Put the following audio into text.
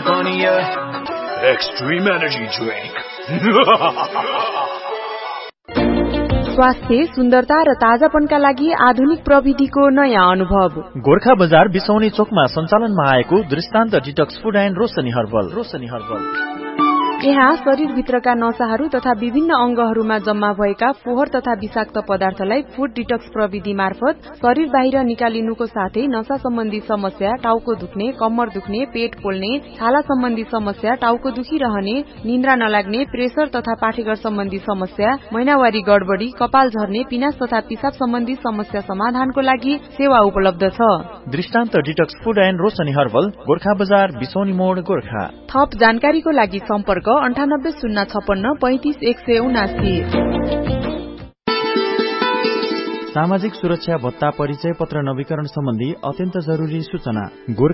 Bisonia Extreme Energy Drink. स्वास्थ्य, सुन्दरता र ताजापनका लागि आधुनिक प्रविधिको नयाँ अनुभव। गोरखा बजार बिसौनी चोकमा सञ्चालनमा आएको दृष्टान्त detox food and Roshni herbal. यहाँ शरीरभित्रका नसाहरू तथा विभिन्न अंगहरूमा जम्मा भएका फोहोर तथा विषाक्त पदार्थलाई फुड डिटक्स प्रविधि मार्फत शरीर बाहिर निकालिनुको साथै नसा सम्बन्धी समस्या, टाउको दुख्ने, कम्मर दुख्ने, पेट पोल्ने, छाला सम्बन्धी समस्या, टाउको दुखिरहने, निन्द्रा नलाग्ने, प्रेसर तथा पाठेघर सम्बन्धी समस्या, महिनावारी गडबडी, कपाल झर्ने, पिनास तथा पिसाब सम्बन्धी समस्या समाधानको लागि सेवा उपलब्ध छ। दृष्टान्त detox food and Roshni herbal, Gorkha बजार, बिसौनी मोड, गोरखा। थप जानकारीको लागि सम्पर्क 9806535179। सामाजिक सुरक्षा भत्ता परिचय पत्र नवीकरण सम्बन्धी अत्यन्त जरुरी सूचना।